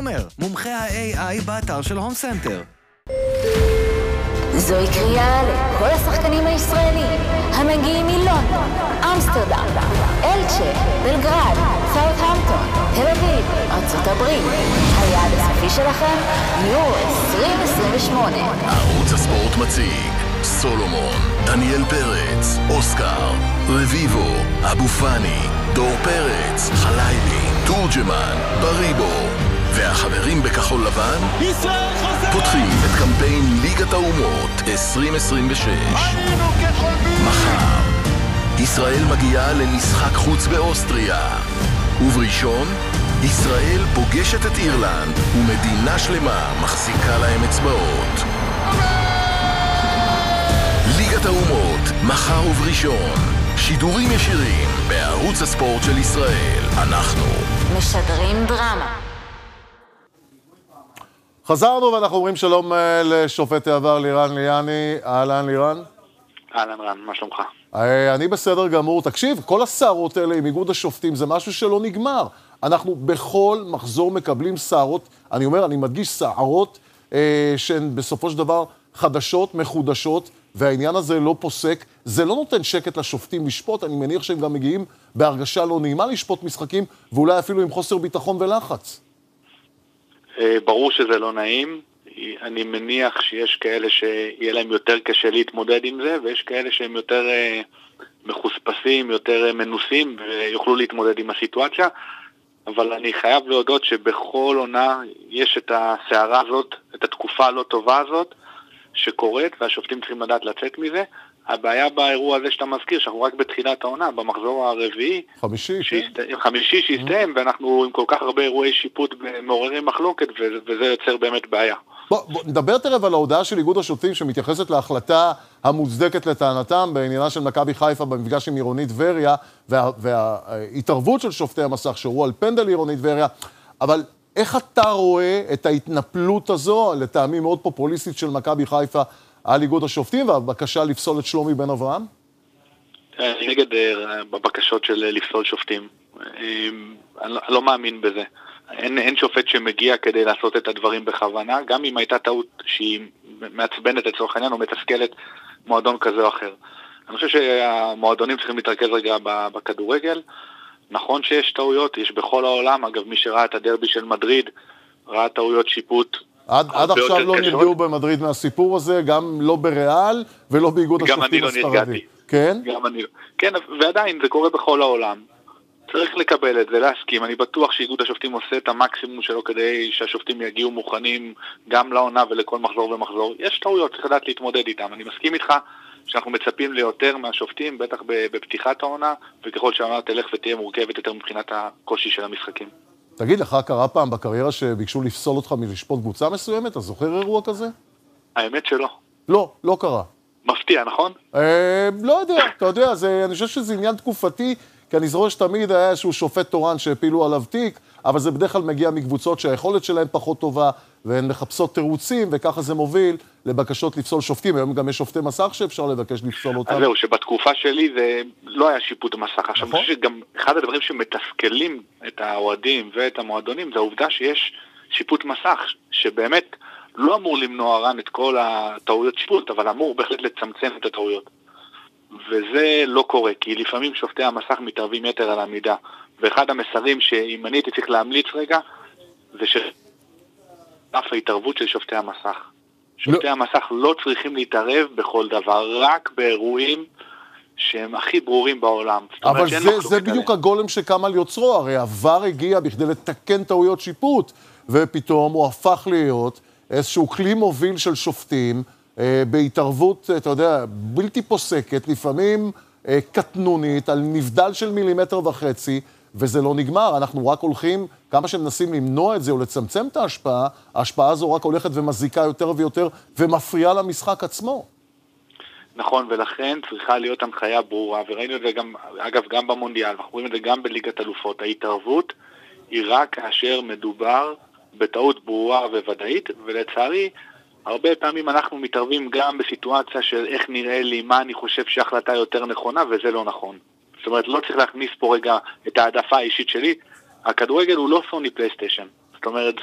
תומר, מומחה ה-AI באתר של הום סנטר. זוהי קריאה לכל השחקנים הישראלים המגיעים מלונדון, אמסטרדם, אלצ'ה, בלגרד, סאות'המפטון, תל אביב, ארצות הברית. היעד הסופי שלכם, יורו 2028. ערוץ הספורט מציג סולומון, דניאל פרץ, אוסקר, רביבו, אבו פני, דור פרץ, חלילי, תורג'מן, בריבו והחברים בכחול לבן פותחים את קמפיין ליגת האומות 2026. מחר ישראל מגיעה למשחק חוץ באוסטריה, ובראשון ישראל פוגשת את אירלנד ומדינה שלמה מחזיקה להם אצבעות. ליגת האומות מחר ובראשון, שידורים ישירים בערוץ הספורט של ישראל. אנחנו משדרים דרמה. חזרנו ואנחנו אומרים שלום לשופט העבר לירן ליאני. אהלן לירן. אהלן רן, מה שלומך? אני בסדר גמור. תקשיב, כל הסערות האלה עם איגוד השופטים זה משהו שלא נגמר. אנחנו בכל מחזור מקבלים סערות, אני מדגיש סערות שהן בסופו של דבר חדשות, מחודשות, והעניין הזה לא פוסק. זה לא נותן שקט לשופטים לשפוט, אני מניח שהם גם מגיעים בהרגשה לא נעימה לשפוט משחקים, ואולי אפילו עם חוסר ביטחון ולחץ. ברור שזה לא נעים. אני מניח שיש כאלה שיהיה להם יותר קשה להתמודד עם זה, ויש כאלה שהם יותר מחוספסים, יותר מנוסים, ויוכלו להתמודד עם הסיטואציה. אבל אני חייב להודות שבכל עונה יש את הסערה הזאת, את התקופה הלא טובה הזאת, שקורית, והשופטים צריכים לדעת לצאת מזה. הבעיה באירוע הזה שאתה מזכיר, שאנחנו רק בתחילת העונה, במחזור הרביעי, חמישי שהסתיים, ואנחנו עם כל כך הרבה אירועי שיפוט מעוררים מחלוקת, וזה יוצר באמת בעיה. בוא נדבר תראה על ההודעה של איגוד השופטים שמתייחסת להחלטה המוצדקת לטענתם בעניינה של מכבי חיפה במפגש עם עירונית טבריה, וההתערבות של שופטי המסך שהורו על פנדל עירונית טבריה. אבל איך אתה רואה את ההתנפלות הזו, לטעמי מאוד פופוליסטית של מכבי חיפה, על איגוד השופטים והבקשה לפסול את שלומי בן אברהם? אני נגד בבקשות של לפסול שופטים. אני לא מאמין בזה. אין שופט שמגיע כדי לעשות את הדברים בכוונה, גם אם הייתה טעות שהיא מעצבנת לצורך העניין או מתסכלת מועדון כזה או אחר. אני חושב שהמועדונים צריכים להתרכז רגע בכדורגל. נכון שיש טעויות, יש בכל העולם. אגב, מי שראה את הדרבי של מדריד, ראה טעויות שיפוט. עד עכשיו לא נפגעו במדריד מהסיפור הזה, גם לא בריאל ולא באיגוד השופטים הספרדי. כן? גם אני לא. כן, ועדיין זה קורה בכל העולם. צריך לקבל את זה, להסכים. אני בטוח שאיגוד השופטים עושה את המקסימום שלו כדי שהשופטים יגיעו מוכנים גם לעונה ולכל מחזור ומחזור. יש טעויות, צריך לדעת להתמודד איתם. אני מסכים איתך שאנחנו מצפים ליותר מהשופטים, בטח בפתיחת העונה, וככל שהעונה תלך ותהיה מורכבת יותר מבחינת הקושי של המשחקים. תגיד, לך קרה פעם בקריירה שביקשו לפסול אותך מלשפוט קבוצה מסוימת? אתה זוכר אירוע כזה? האמת שלא. לא קרה. מפתיע, נכון? לא יודע, אתה יודע, אני חושב שזה עניין תקופתי, כי אני זוכר שתמיד היה איזשהו שופט תורן שהפילו עליו תיק, אבל זה בדרך כלל מגיע מקבוצות שהיכולת שלהן פחות טובה, והן מחפשות תירוצים, וככה זה מוביל לבקשות לפסול שופטים. היום גם יש שופטי מסך שאפשר לבקש לפסול אותם. אז זהו, שבתקופה שלי זה לא היה שיפוט מסך. עכשיו, אני חושב שגם אחד הדברים שמתסכלים את האוהדים ואת המועדונים, זה העובדה שיש שיפוט מסך, שבאמת לא אמור למנוע רן את כל הטעויות שיפוט, אבל אמור בהחלט לצמצם את הטעויות. וזה לא קורה, כי לפעמים שופטי המסך מתערבים יתר על המידה. ואחד המסרים שאם אני הייתי צריך להמליץ רגע, זה שאף ההתערבות של שופטי המסך. שופטי המסך לא צריכים להתערב בכל דבר, רק באירועים שהם הכי ברורים בעולם. אבל זה בדיוק הגולם שקם על יוצרו, הרי עבר הגיע בכדי לתקן טעויות שיפוט, ופתאום הוא הפך להיות איזשהו כלי מוביל של שופטים, בהתערבות, אתה יודע, בלתי פוסקת, לפעמים קטנונית, על נבדל של 1.5 מילימטר, וזה לא נגמר. אנחנו רק הולכים, כמה שמנסים למנוע את זה או לצמצם את ההשפעה, ההשפעה הזו רק הולכת ומזיקה יותר ויותר, ומפריעה למשחק עצמו. נכון, ולכן צריכה להיות הנחיה ברורה, וראינו את זה גם, אגב, גם במונדיאל, אנחנו רואים את זה גם בליגת אלופות. ההתערבות היא רק כאשר מדובר בטעות ברורה וודאית, ולצערי, הרבה פעמים אנחנו מתערבים גם בסיטואציה של איך נראה לי, מה אני חושב שההחלטה יותר נכונה, וזה לא נכון. זאת אומרת, לא צריך להכניס פה רגע את העדפה האישית שלי. הכדורגל הוא לא סוני פלייסטיישן. זאת אומרת,